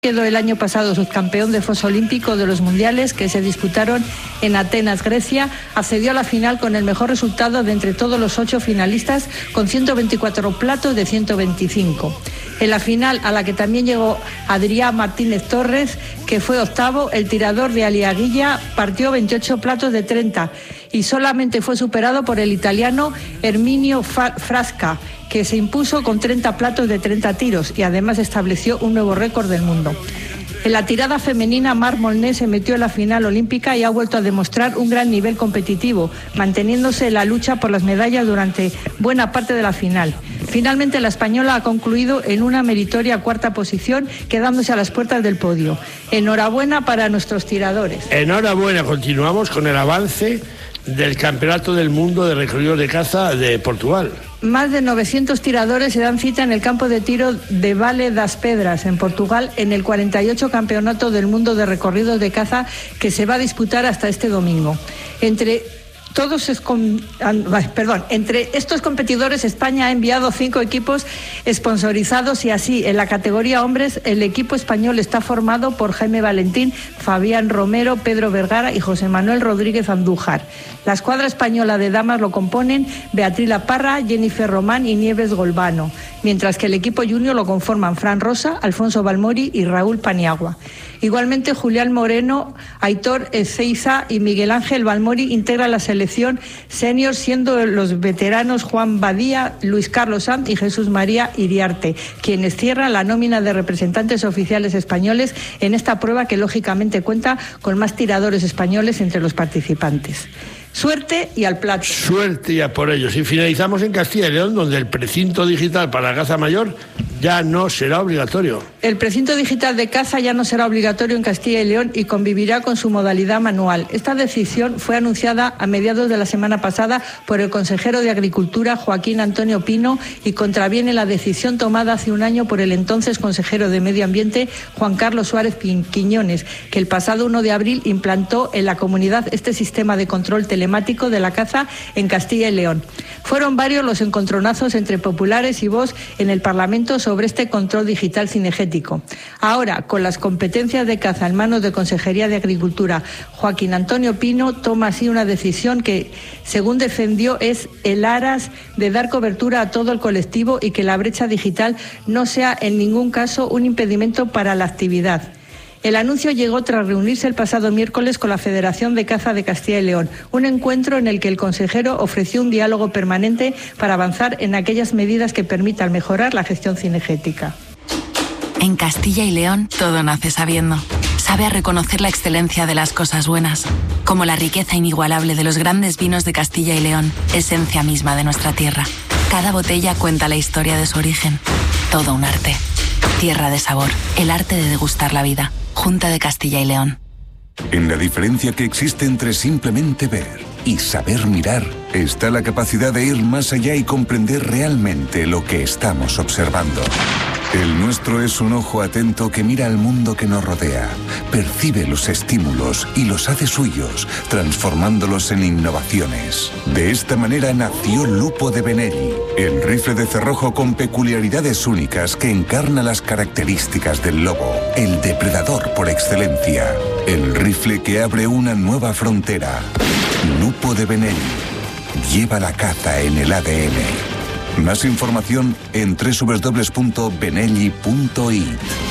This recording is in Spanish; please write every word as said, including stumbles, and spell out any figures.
Quedó el año pasado subcampeón de foso olímpico de los mundiales que se disputaron en Atenas, Grecia. Accedió a la final con el mejor resultado de entre todos los ocho finalistas, con ciento veinticuatro platos de ciento veinticinco. En la final, a la que también llegó Adrián Martínez Torres, que fue octavo, el tirador de Aliaguilla partió veintiocho platos de treinta y solamente fue superado por el italiano Erminio Frasca, que se impuso con treinta platos de treinta tiros y además estableció un nuevo récord del mundo. En la tirada femenina, Mar Molné se metió en la final olímpica y ha vuelto a demostrar un gran nivel competitivo, manteniéndose en la lucha por las medallas durante buena parte de la final. Finalmente, la española ha concluido en una meritoria cuarta posición, quedándose a las puertas del podio. Enhorabuena para nuestros tiradores. Enhorabuena, continuamos con el avance del Campeonato del Mundo de Recorridos de Caza de Portugal. Más de novecientos tiradores se dan cita en el campo de tiro de Vale das Pedras, en Portugal, en el cuarenta y ocho Campeonato del Mundo de Recorridos de Caza que se va a disputar hasta este domingo. Entre Todos es con, perdón, entre estos competidores, España ha enviado cinco equipos sponsorizados y así, en la categoría hombres, el equipo español está formado por Jaime Valentín, Fabián Romero, Pedro Vergara y José Manuel Rodríguez Andújar. La escuadra española de damas lo componen Beatriz La Parra, Jennifer Román y Nieves Golbano, mientras que el equipo junior lo conforman Fran Rosa, Alfonso Balmori y Raúl Paniagua. Igualmente, Julián Moreno, Aitor Ezeiza y Miguel Ángel Balmori integran la selección senior, siendo los veteranos Juan Badía, Luis Carlos Sanz y Jesús María Iriarte, quienes cierran la nómina de representantes oficiales españoles en esta prueba que lógicamente cuenta con más tiradores españoles entre los participantes. Suerte y al plato. Suerte y a por ellos. Y finalizamos en Castilla y León, donde el precinto digital para la caza mayor ya no será obligatorio. El precinto digital de caza ya no será obligatorio en Castilla y León y convivirá con su modalidad manual. Esta decisión fue anunciada a mediados de la semana pasada por el consejero de Agricultura, Joaquín Antonio Pino, y contraviene la decisión tomada hace un año por el entonces consejero de Medio Ambiente, Juan Carlos Suárez Quiñones, que el pasado uno de abril implantó en la comunidad este sistema de control telemático de la caza en Castilla y León. Fueron varios los encontronazos entre populares y Vox en el Parlamento sobre este control digital cinegético. Ahora, con las competencias de caza en manos de Consejería de Agricultura, Joaquín Antonio Pino toma así una decisión que, según defendió, es el aras de dar cobertura a todo el colectivo y que la brecha digital no sea en ningún caso un impedimento para la actividad. El anuncio llegó tras reunirse el pasado miércoles con la Federación de Caza de Castilla y León, un encuentro en el que el consejero ofreció un diálogo permanente para avanzar en aquellas medidas que permitan mejorar la gestión cinegética. En Castilla y León todo nace sabiendo. Sabe a reconocer la excelencia de las cosas buenas, como la riqueza inigualable de los grandes vinos de Castilla y León, esencia misma de nuestra tierra. Cada botella cuenta la historia de su origen. Todo un arte. Tierra de sabor, el arte de degustar la vida. Junta de Castilla y León. En la diferencia que existe entre simplemente ver y saber mirar, está la capacidad de ir más allá y comprender realmente lo que estamos observando. El nuestro es un ojo atento que mira al mundo que nos rodea, percibe los estímulos y los hace suyos, transformándolos en innovaciones. De esta manera nació Lupo de Benelli, el rifle de cerrojo con peculiaridades únicas que encarna las características del lobo, el depredador por excelencia. El rifle que abre una nueva frontera. Lupo de Benelli. Lleva la caza en el A D N. Más información en doble u doble u doble u punto benelli punto it.